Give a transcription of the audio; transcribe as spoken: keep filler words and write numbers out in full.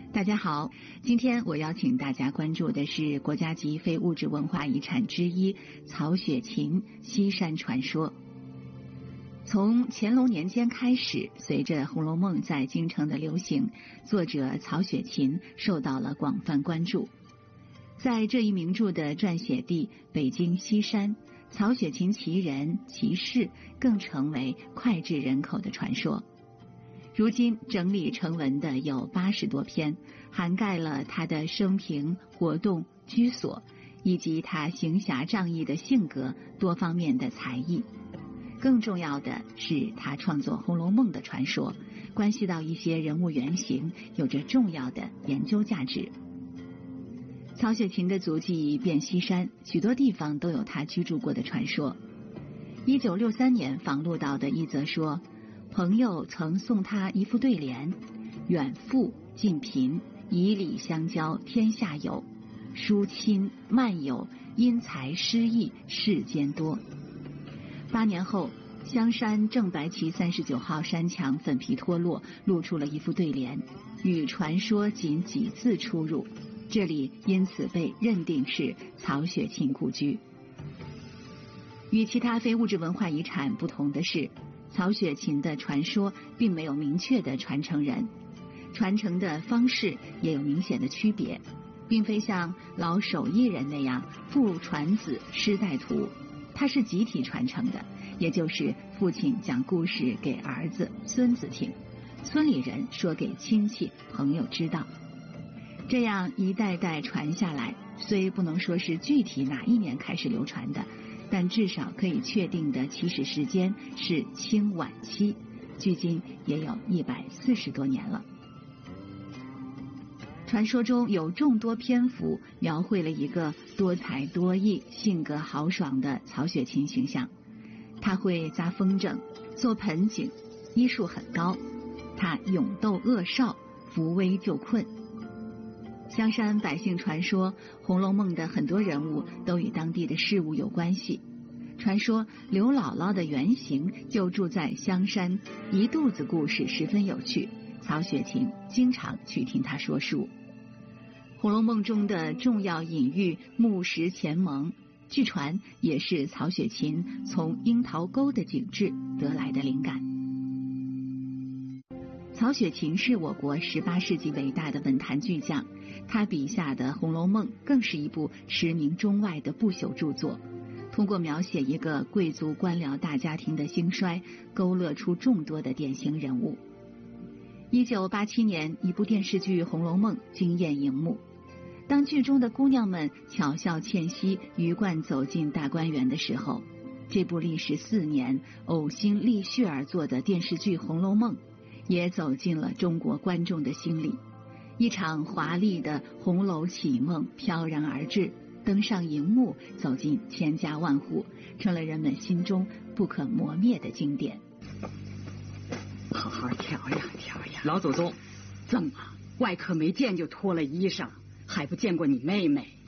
大家好，今天我邀请大家关注的是国家级非物质文化遗产之一曹雪芹西山传说。从乾隆年间开始，随着《红楼梦》在京城的流行，作者曹雪芹受到了广泛关注。在这一名著的撰写地北京西山，曹雪芹其人其事更成为脍炙人口的传说。如今整理成文的有八十多篇，涵盖了他的生平、活动、居所，以及他行侠仗义的性格、多方面的才艺。更重要的是，他创作《红楼梦》的传说，关系到一些人物原型，有着重要的研究价值。曹雪芹的足迹遍西山，许多地方都有他居住过的传说。一九六三年访录到的一则说，朋友曾送他一副对联：远富近贫，以礼相交天下有，疏亲慢友，因材施艺世间多。八年后，香山正白旗三十九号山墙粉皮脱落，露出了一副对联，与传说仅几字出入，这里因此被认定是曹雪芹故居。与其他非物质文化遗产不同的是，曹雪芹的传说并没有明确的传承人，传承的方式也有明显的区别，并非像老手艺人那样父传子师带徒，它是集体传承的，也就是父亲讲故事给儿子孙子听，村里人说给亲戚朋友知道，这样一代代传下来，虽不能说是具体哪一年开始流传的，但至少可以确定的起始时间是清晚期，距今也有一百四十多年了。传说中有众多篇幅描绘了一个多才多艺、性格豪爽的曹雪芹形象。他会扎风筝、做盆景，医术很高。他勇斗恶少，扶危救困。香山百姓传说，《红楼梦》的很多人物都与当地的事物有关系。传说刘姥姥的原型就住在香山，一肚子故事十分有趣。曹雪芹经常去听他说书。《红楼梦》中的重要隐喻木石前盟，据传也是曹雪芹从樱桃沟的景致得来的灵感。曹雪芹是我国十八世纪伟大的文坛巨匠，他笔下的《红楼梦》更是一部驰名中外的不朽著作。通过描写一个贵族官僚大家庭的兴衰，勾勒出众多的典型人物。一九八七年，一部电视剧《红楼梦》惊艳荧幕。当剧中的姑娘们巧笑倩兮，鱼贯走进大观园的时候，这部历时四年、呕心沥血而作的电视剧《红楼梦》也走进了中国观众的心里。一场华丽的红楼绮梦飘然而至，登上荧幕，走进千家万户，成了人们心中不可磨灭的经典。 好好调呀调呀，老祖宗，怎么外客没见就脱了衣裳，还不见过你妹妹？